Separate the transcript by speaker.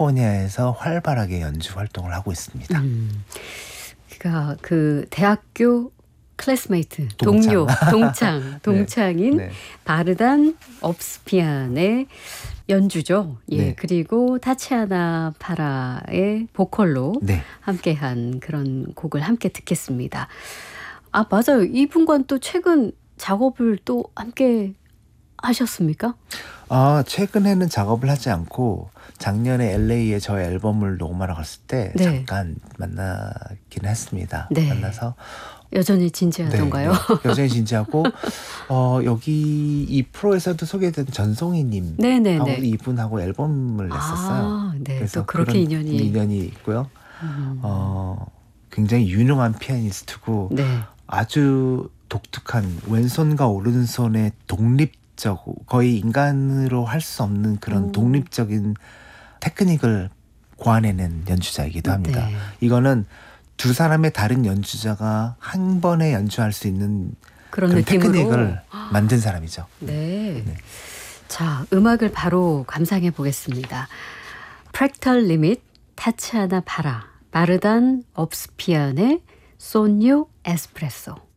Speaker 1: 캘리포니아에서 활발하게 연주 활동을 하고 있습니다.
Speaker 2: 그러니까 그 대학교 클래스메이트,
Speaker 1: 동창.
Speaker 2: 동창인
Speaker 1: 네.
Speaker 2: 바르단 업스피안의 연주죠. 예,
Speaker 1: 네.
Speaker 2: 그리고 타치아나 파라의 보컬로
Speaker 1: 네.
Speaker 2: 함께한 그런 곡을 함께 듣겠습니다. 아, 맞아요. 이분과는 또 최근 작업을 또 함께 하셨습니까?
Speaker 1: 최근에는 작업을 하지 않고 작년에 LA에 저의 앨범을 녹음하러 갔을 때
Speaker 2: 네.
Speaker 1: 잠깐 만나긴 했습니다.
Speaker 2: 네.
Speaker 1: 만나서
Speaker 2: 여전히 진지하던가요?
Speaker 1: 네. 여전히 진지하고 여기 이 프로에서도 소개된 전송이님
Speaker 2: 네네네.
Speaker 1: 하고 이분하고 앨범을 냈었어요.
Speaker 2: 네.
Speaker 1: 그래서
Speaker 2: 또 그렇게
Speaker 1: 인연이 있고요. 굉장히 유능한 피아니스트고
Speaker 2: 네.
Speaker 1: 아주 독특한 왼손과 오른손의 거의 인간으로 할 수 없는 그런 독립적인 테크닉을 고안해낸 연주자이기도 합니다.
Speaker 2: 네.
Speaker 1: 이거는 두 사람의 다른 연주자가 한 번에 연주할 수 있는
Speaker 2: 그런
Speaker 1: 그런
Speaker 2: 느낌으로
Speaker 1: 테크닉을 만든 사람이죠.
Speaker 2: 네.
Speaker 1: 네.
Speaker 2: 자, 음악을 바로 감상해 보겠습니다. 프랙탈 리밋, 타치아나 파라, 바르단 업스피안의 소뇨 에스프레소.